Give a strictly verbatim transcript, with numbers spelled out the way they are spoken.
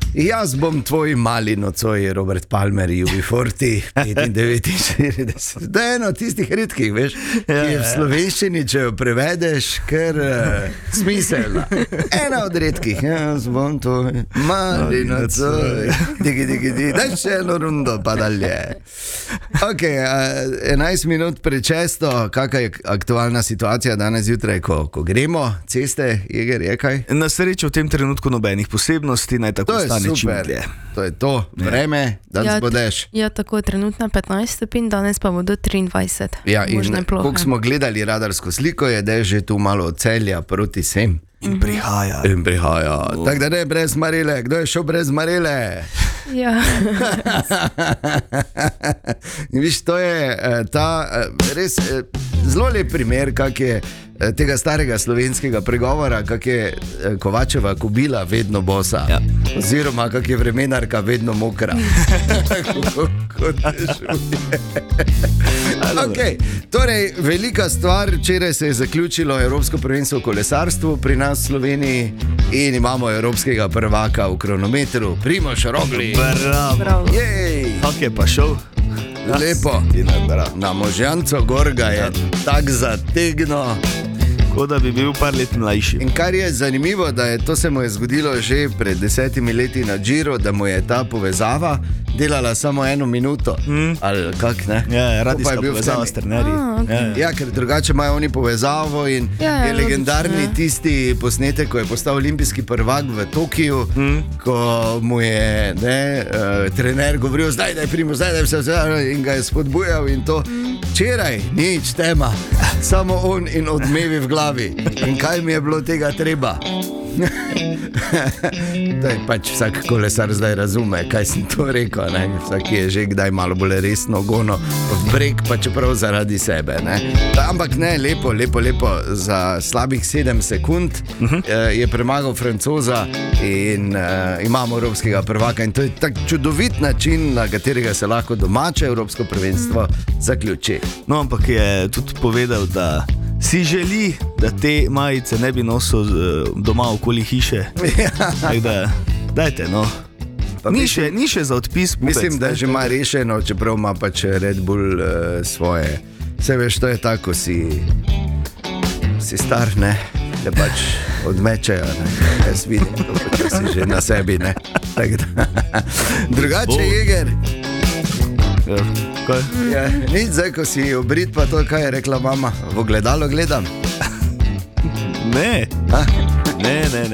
Jaz bom tvoj mali nocoj, Robert Palmer, U B štirideset pet devetinštirideset. To je eno od tistih redkih, veš, ki je v slovenščini, če jo prevedeš, ker uh, smiselna. Ena od redkih, jaz bom tvoj mali nocoj. Digi, digi, digi, daj še eno rundo, pa dalje. Ok, uh, enajst minut pred šesto, kakšna je aktualna situacija danes zjutraj, ko, ko gremo, ceste, Jeger, je kaj? Na srečo v tem trenutku nobenih posebnosti, naj tako stane čim dlje. To je to, vreme, da Ja, zbodeš. Ja, tako trenutno petnajst stopinj, danes pa bo do triindvajset. Ja, in Možne plohe. koliko smo gledali radarsko sliko, je da je že tu malo od Celja proti sem. In prihaja. In prihaja. Oh. Tako da ne brez Marele. Kdo je šel brez Marele? Ja. In viš, to je eh, ta eh, res eh, zelo lep primer, kak je eh, tega starega slovenskega pregovora, kak je eh, Kovačeva kobila vedno bosa, Ja. oziroma kak je vremenarka vedno mokra. Kot okay. Torej, velika stvar, včeraj se je zaključilo Evropsko prvenstvo v kolesarstvu pri nas v Sloveniji in imamo evropskega prvaka v kronometru, Primož Roglič. Bravo. Prav. Jej! Kak je pa šel? Lepo. Na Možjanco Gorga je tak zategno. Kot da bi bil par let mlajši. In kar je zanimivo, da je to se mu je zgodilo že pred desetimi leti na Giro, da mu je ta povezava delala samo eno minuto. Mm. Ali kak, ne? Ja, To pa radijska je bil v povezava temi. s trenerji. Ah, okay. Ja, ja. Ja, ker drugače imajo oni povezavo in Ja, ja, je legendarni logično, ja. tisti posnetek, ko je postal olimpijski prvak v Tokiu, Mm. ko mu je ne, uh, trener govoril, zdaj da je Primož, zdaj da je vse, vse in ga je spodbujal in to. Včeraj nič tema, samo on in odmevi v glavi. In kaj mi je bilo tega treba? To je pač vsak kolesar zdaj razume, kaj sem to rekel. Ne? Vsak je že kdaj malo bolj resno gono v breg, pa čeprav zaradi sebe. Ne? Ampak ne, lepo, lepo, lepo. Za slabih sedem sekund uh-huh. je premagal Francoza in uh, imamo evropskega prvaka. In to je tak čudovit način, na katerega se lahko domače evropsko prvenstvo zaključi. No, ampak je tudi povedal, da si želi, da te majice ne bi nosil uh, doma okoli hiše. Tako da, dajte, no. Pa Ni mislim- še, ni še za odpis. Pupec, Mislim, da ne? že ima rešeno, čeprav ima pač Red Bull uh, svoje. Vse veš, to je tako, si, si star, ne, da pač odmečejo. Ne? Jaz vidim, to počasi že na sebi. Ne? Tako da. Drugače, Bo. Jeger. Ja, kaj? Ja, nič zdaj, ko si obrit, pa to, kaj je rekla mama. V ogledalo gledam. Ne, Ha? ne, ne. ne.